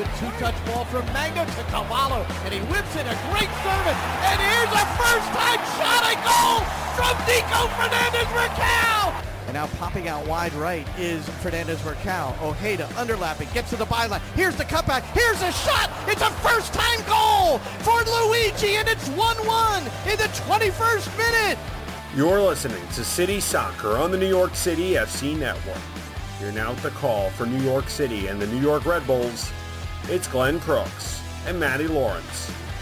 Good two-touch ball from Mango to Cavallo, and he whips in a great service, and here's a first-time shot at goal from Nico Fernandez-Mercal! And now popping out wide right is Fernandez-Mercal. Ojeda underlapping, gets to the byline. Here's the cutback. Here's a shot. It's a first-time goal for Luigi, and it's 1-1 in the 21st minute. You're listening to City Soccer on the New York City FC Network. Here now at the call for New York City and the New York Red Bulls, it's Glenn Crooks and Matty Lawrence.